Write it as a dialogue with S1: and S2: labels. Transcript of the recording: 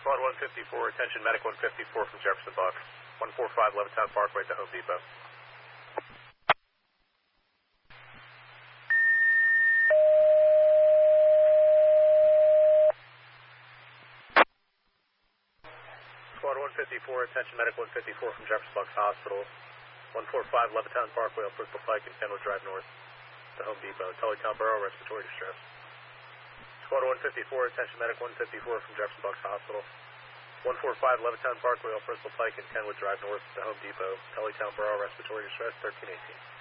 S1: Squad 154, attention medic 154 from Jefferson Buck. 145 Levittown Parkway to Home Depot. Squad 154, attention medic 154 from Jefferson Bucks Hospital. 145 Levittown Parkway on Bristol Pike and Kenwood Drive North to Home Depot. Tullytown Borough, respiratory distress. Squad 154, attention medic 154 from Jefferson Bucks Hospital. 145 Levittown Parkway on Bristol Pike and Kenwood Drive North to Home Depot. Tullytown Borough, respiratory distress, 1318.